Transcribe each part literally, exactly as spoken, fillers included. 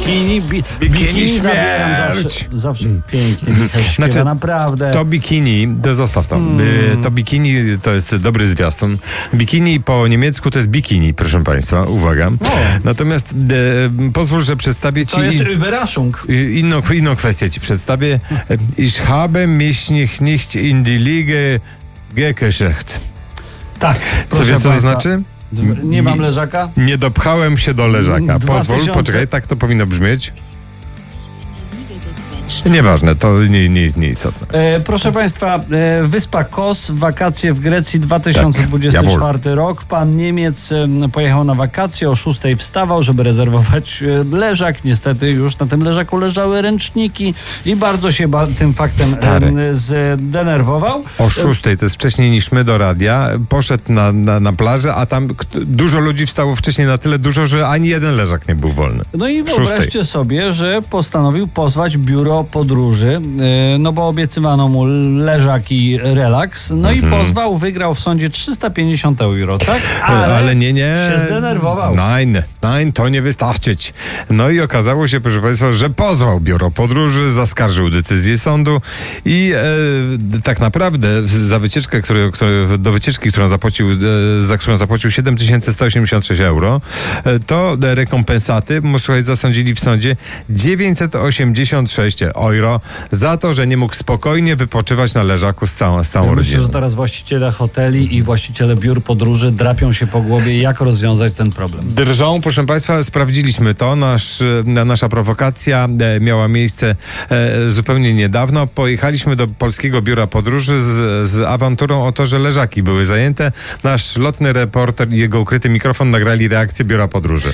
bikini, bi, Bikini bikini zabieram zawsze, śmierć. zawsze pięknie Michał śpiewa, Znaczy, naprawdę. To bikini, to zostaw to. Hmm. Y, To bikini to jest dobry zwiastun. Bikini po niemiecku to jest bikini, proszę państwa, uwaga. Natomiast e, pozwól, że przedstawię ci To jest Überraschung. i- inną, inną kwestię ci przedstawię. E, Ich habe mich nicht, nicht in die Liga gekriegt. Tak, Co proszę wiesz, co to państwa. znaczy? D- Nie mam leżaka? Nie dopchałem się do leżaka. Dwa Pozwól, tysiące. poczekaj, tak to powinno brzmieć. Nieważne, to nie, nie, nie istotne. E, proszę Państwa, e, wyspa Kos, wakacje w Grecji dwa tysiące dwudziesty czwarty rok. Pan Niemiec e, pojechał na wakacje, o szóstej wstawał, żeby rezerwować e, leżak. Niestety już na tym leżaku leżały ręczniki i bardzo się ba- tym faktem Stary. e, zdenerwował. O szóstej, to jest wcześniej niż my do radia, poszedł na, na, na plażę, a tam kt- dużo ludzi wstało wcześniej na tyle dużo, że ani jeden leżak nie był wolny. No i Szóstej. wyobraźcie sobie, że postanowił pozwać biuro podróży, yy, no bo obiecywano mu leżak i relaks, no Mhm. i pozwał, wygrał w sądzie trzysta pięćdziesiąt euro, tak? Ale, Ale nie, nie. się zdenerwował. Nein, nein, to nie wystarczyć. No i okazało się, proszę państwa, że pozwał biuro podróży, zaskarżył decyzję sądu i e, tak naprawdę za wycieczkę, który, który, do wycieczki, którą zapłacił, e, za którą zapłacił siedem tysięcy sto osiemdziesiąt sześć euro, e, to rekompensaty mu, słuchaj, zasądzili w sądzie dziewięćset osiemdziesiąt sześć euro za to, że nie mógł spokojnie wypoczywać na leżaku z całą, z całą Ja myślę, rodziną. że teraz właściciele hoteli i właściciele biur podróży drapią się po głowie, jak rozwiązać ten problem. Drżą, proszę państwa, sprawdziliśmy to. Nasz, e, nasza prowokacja e, miała miejsce e, zupełnie niedawno. Pojechaliśmy do Polskiego Biura Podróży z, z awanturą o to, że leżaki były zajęte. Nasz lotny reporter i jego ukryty mikrofon nagrali reakcję Biura Podróży.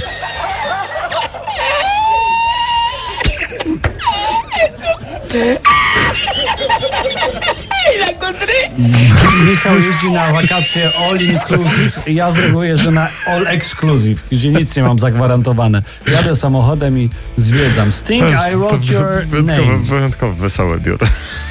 Michał jeździ na wakacje all inclusive, ja z reguły jeżdżę na all exclusive, gdzie nic nie mam zagwarantowane. Jadę samochodem i zwiedzam. Sting, I wrote your name. Wyjątkowo wesołe biuro.